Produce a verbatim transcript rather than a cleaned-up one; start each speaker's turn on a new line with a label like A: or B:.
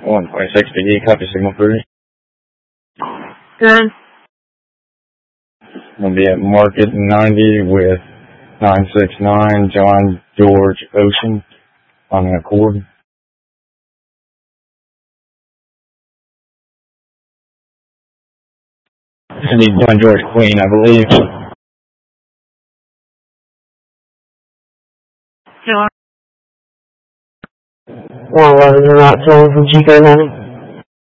A: one twenty-six P D, copy signal three.
B: Good.
A: We'll be at Market ninety with nine six nine John George Ocean on the Accord. This is John George Queen, I believe.
B: Sure. one eleven, you're not calling from Chico County.